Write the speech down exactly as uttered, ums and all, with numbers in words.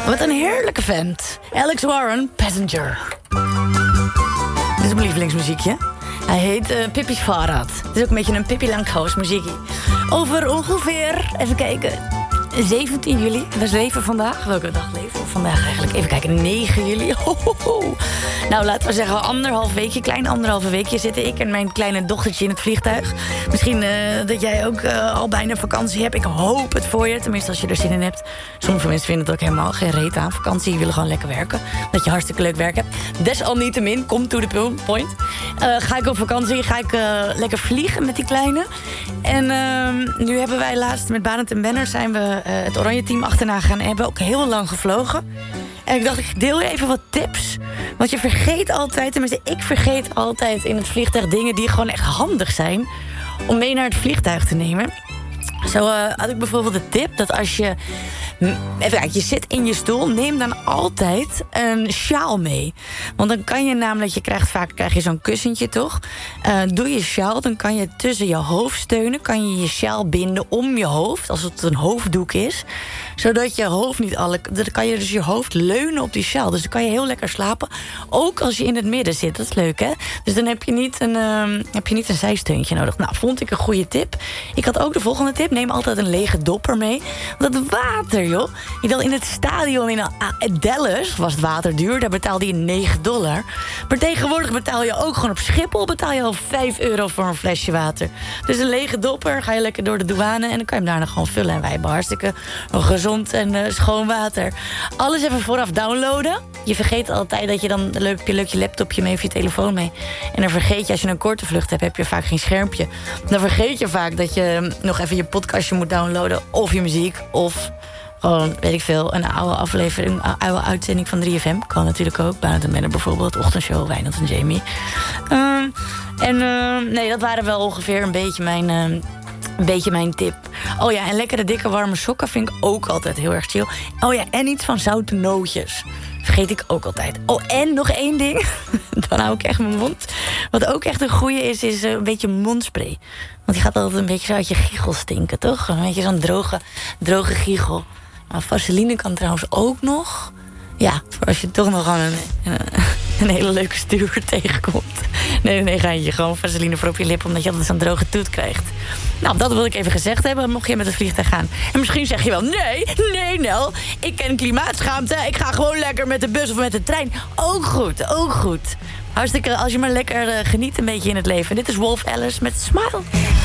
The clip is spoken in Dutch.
Wat een heerlijke vent. Alex Warren, Passenger. Dit is mijn lievelingsmuziekje. Hij heet uh, Pippi's Fahrrad. Het is ook een beetje een Pippi Langkous muziekje. Over ongeveer, even kijken, zeventien juli. We leven vandaag. Welke dag leven we vandaag eigenlijk? Even kijken, negen juli. Ho, ho, ho. Nou, laten we zeggen anderhalf weekje, klein anderhalve weekje zitten ik en mijn kleine dochtertje in het vliegtuig. Misschien uh, dat jij ook uh, al bijna vakantie hebt. Ik hoop het voor je, tenminste als je er zin in hebt. Sommige mensen vinden het ook helemaal geen reet aan vakantie. Die willen gewoon lekker werken. Dat je hartstikke leuk werk hebt. Desalniettemin, kom to the point. Uh, ga ik op vakantie, ga ik uh, lekker vliegen met die kleine. En uh, nu hebben wij laatst met Barend en Benner zijn we uh, het Oranje Team achterna gegaan en hebben ook heel lang gevlogen. En ik dacht, ik deel je even wat tips. Want je vergeet altijd, tenminste ik vergeet altijd in het vliegtuig dingen die gewoon echt handig zijn om mee naar het vliegtuig te nemen. Zo uh, had ik bijvoorbeeld de tip dat als je... Even kijken, je zit in je stoel, neem dan altijd een sjaal mee. Want dan kan je namelijk, je krijgt vaak krijg je zo'n kussentje toch? Uh, doe je sjaal, dan kan je tussen je hoofd steunen. Kan je je sjaal binden om je hoofd, als het een hoofddoek is. Zodat je hoofd niet alle... Dan kan je dus je hoofd leunen op die sjaal. Dus dan kan je heel lekker slapen. Ook als je in het midden zit, dat is leuk hè? Dus dan heb je niet een, uh, heb je niet een zijsteuntje nodig. Nou, vond ik een goede tip. Ik had ook de volgende tip, neem altijd een lege dopper mee. Want het water, joh. Ik dacht, in het stadion in Dallas was het water duur. Daar betaalde je negen dollar. Maar tegenwoordig betaal je ook gewoon op Schiphol... betaal je al vijf euro voor een flesje water. Dus een lege dopper, ga je lekker door de douane... en dan kan je hem daarna gewoon vullen. En wij hebben hartstikke gezond en uh, schoon water. Alles even vooraf downloaden. Je vergeet altijd dat je dan leuk je, leuk je laptopje mee of je telefoon mee. En dan vergeet je, als je een korte vlucht hebt... heb je vaak geen schermpje. Dan vergeet je vaak dat je nog even je podcastje moet downloaden... of je muziek, of... gewoon, weet ik veel, een oude aflevering, een oude uitzending van drie F M. Kan natuurlijk ook. Barend en Benner bijvoorbeeld, ochtendshow, Wijnand en Jamie. Um, en uh, nee, dat waren wel ongeveer een beetje mijn... Uh, Een beetje mijn tip. Oh ja, en lekkere dikke warme sokken vind ik ook altijd heel erg chill. Oh ja, en iets van zoute nootjes. Vergeet ik ook altijd. Oh, en nog één ding. Dan hou ik echt mijn mond. Wat ook echt een goeie is, is een beetje mondspray. Want die gaat altijd een beetje zo uit je giegel stinken, toch? Een beetje zo'n droge, droge giegel. Maar vaseline kan trouwens ook nog. Ja, voor als je toch nog gewoon een, een, een hele leuke stuur tegenkomt. Nee, nee, ga je gewoon vaseline voor op je lippen... omdat je altijd zo'n droge toet krijgt. Nou, dat wil ik even gezegd hebben, mocht je met het vliegtuig gaan. En misschien zeg je wel, nee, nee, Nel, ik ken klimaatschaamte. Ik ga gewoon lekker met de bus of met de trein. Ook goed, ook goed. Hartstikke, als je maar lekker uh, geniet een beetje in het leven. Dit is Wolf Alice met Smile.